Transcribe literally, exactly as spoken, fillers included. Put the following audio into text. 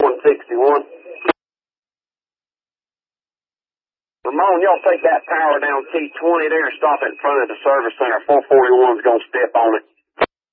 one sixty-one. Ramon, y'all take that power down T twenty there and stop in front of the service center. four forty-one's going to step on it.